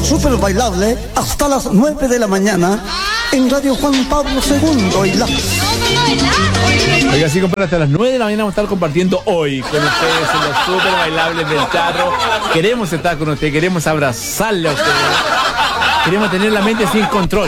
súper bailable hasta las 9 de la mañana en Radio Juan Pablo II y la... Oiga, sí, compadre, hasta las 9 de la mañana vamos a estar compartiendo hoy con ustedes en los súper bailables del Charro. Queremos estar con ustedes, queremos abrazarle a ustedes. Queremos tener la mente sin control.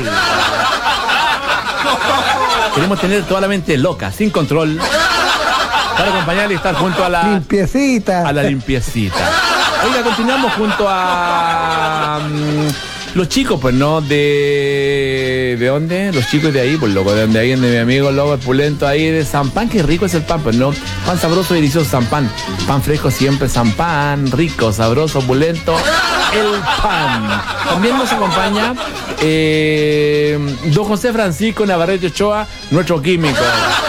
Queremos tener toda la mente loca, sin control, para acompañarle y estar junto a la... Limpiecita. A la limpiecita. Oiga, continuamos junto a... los chicos, pues, ¿no? ¿De dónde? Los chicos de ahí, pues, loco, de donde ahí, de mi amigo, loco, el pulento ahí de San Pan. Qué rico es el pan, pues, ¿no? Pan sabroso y delicioso San Pan. Pan fresco siempre, San Pan, rico, sabroso, pulento, el pan. También nos acompaña don José Francisco Navarrete Ochoa, nuestro químico.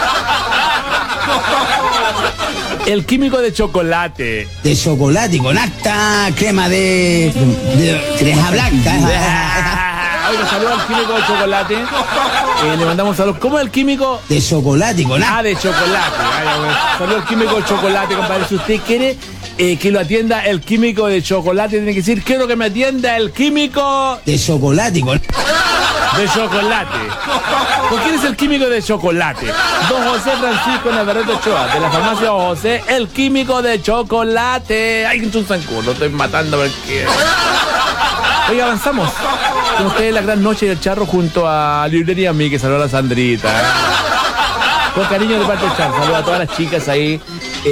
El químico de chocolate. De chocolate con alta crema de crema blanca. Oiga, saludos al químico de chocolate. Le mandamos saludos. ¿Cómo es el químico? De chocolate con alta. Ah, de chocolate. Saludos al químico de chocolate, compadre. Si usted quiere que lo atienda el químico de chocolate, tiene que decir, quiero que me atienda el químico de chocolate con... de chocolate. ¿Por quién es el químico de chocolate? Don José Francisco Navarrete Ochoa, de la farmacia Don José, el químico de chocolate. Ay, un zancudo, lo estoy matando porque... Oiga, avanzamos con ustedes la gran noche del Charro junto a Librería Miki, que saluda a la Sandrita. Con cariño de parte del Charro, saluda a todas las chicas ahí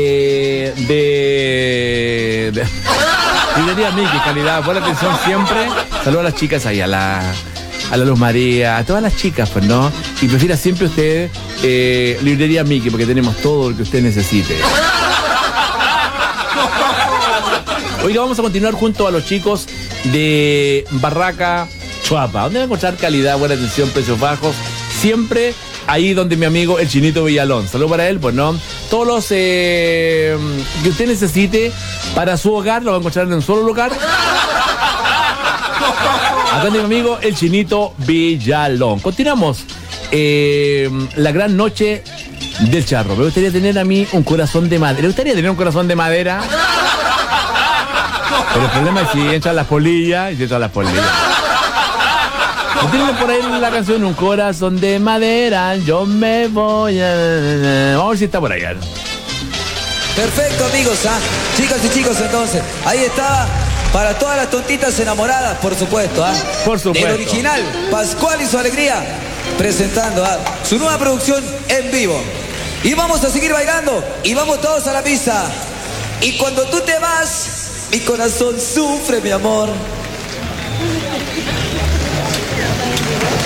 de Librería Miki, calidad, buena atención siempre. Saluda a las chicas ahí, a la Luz María, a todas las chicas, pues, ¿no? Y prefiera siempre usted Librería Miki, porque tenemos todo lo que usted necesite. Oiga, vamos a continuar junto a los chicos de Barraca Chuapa, donde va a encontrar calidad, buena atención, precios bajos, siempre ahí donde mi amigo el Chinito Villalón. Saludos para él, pues, ¿no? Todos los que usted necesite para su hogar lo va a encontrar en un solo lugar. Acá de mi amigo el Chinito Villalón. Continuamos la gran noche del Charro. Me gustaría tener a mí un corazón de madera. ¿Le gustaría tener un corazón de madera? Pero el problema es si entran las polillas y si entran las polillas. Tienen por ahí la canción Un corazón de madera, yo me voy a... Vamos a ver si está por allá. Perfecto, amigos, ¿ah? Chicas y chicos, entonces, ahí está. Para todas las tontitas enamoradas, por supuesto, ¿ah? Por supuesto. El original, Pascual y su alegría, presentando su nueva producción en vivo. Y vamos a seguir bailando, y vamos todos a la pista. Y cuando tú te vas, mi corazón sufre, mi amor.